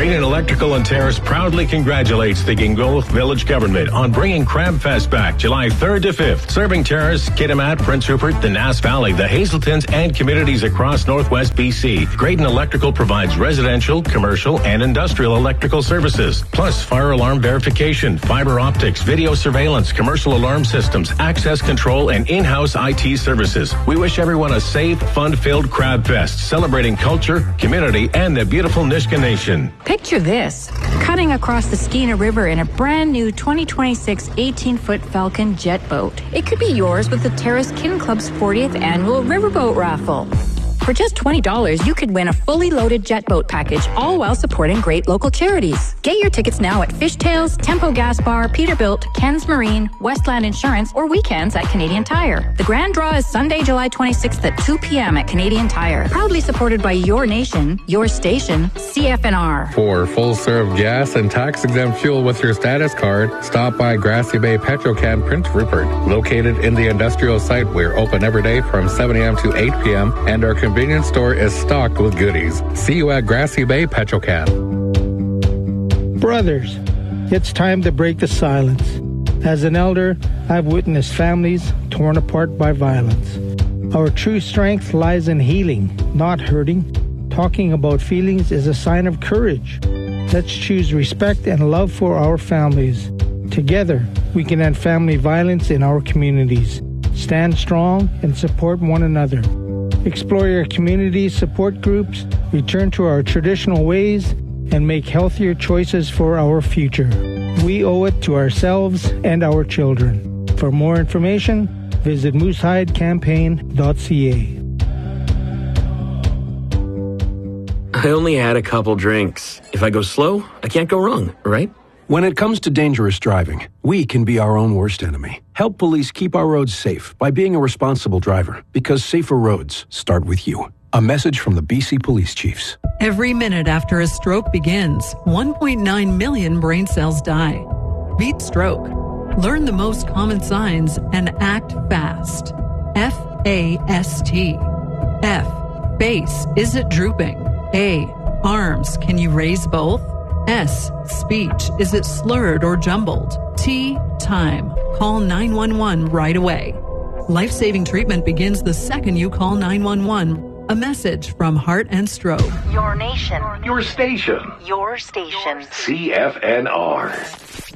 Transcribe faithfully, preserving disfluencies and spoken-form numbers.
Graydon Electrical and Terrace proudly congratulates the Gingolf Village government on bringing Crab Fest back July third to fifth, serving Terrace, Kitimat, Prince Rupert, the Nass Valley, the Hazeltons, and communities across Northwest B C. Graydon Electrical provides residential, commercial, and industrial electrical services, plus fire alarm verification, fiber optics, video surveillance, commercial alarm systems, access control, and in-house I T services. We wish everyone a safe, fun-filled Crab Fest, celebrating culture, community, and the beautiful Nisga'a Nation. Picture this, cutting across the Skeena River in a brand new twenty twenty-six eighteen-foot Falcon jet boat. It could be yours with the Terrace Kin Club's fortieth annual Riverboat Raffle. For just twenty dollars, you could win a fully loaded jet boat package, all while supporting great local charities. Get your tickets now at Fishtails, Tempo Gas Bar, Peterbilt, Ken's Marine, Westland Insurance, or weekends at Canadian Tire. The grand draw is Sunday, July twenty-sixth at two p.m. at Canadian Tire. Proudly supported by your nation, your station, C F N R. For full-serve gas and tax-exempt fuel with your status card, stop by Grassy Bay Petrocan Prince Rupert. Located in the industrial site, we're open every day from seven a.m. to eight p.m. and our convenience store is stocked with goodies. See you at Grassy Bay Petrocan. Brothers, it's time to break the silence. As an elder, I've witnessed families torn apart by violence. Our true strength lies in healing, not hurting. Talking about feelings is a sign of courage. Let's choose respect and love for our families. Together, we can end family violence in our communities. Stand strong and support one another. Explore your community support groups, return to our traditional ways, and make healthier choices for our future. We owe it to ourselves and our children. For more information, visit moose hide campaign dot c a. I only had a couple drinks. If I go slow, I can't go wrong, right? When it comes to dangerous driving, we can be our own worst enemy. Help police keep our roads safe by being a responsible driver, because safer roads start with you. A message from the B C Police Chiefs. Every minute after a stroke begins, one point nine million brain cells die. Beat stroke. Learn the most common signs and act fast. F A S T. F. Face. Is it drooping? A. Arms. Can you raise both? S. Speech. Is it slurred or jumbled? T. Time. Call nine one one right away. Life-saving treatment begins the second you call nine one one. A message from Heart and Stroke. Your nation. Your station. Your station. C F N R.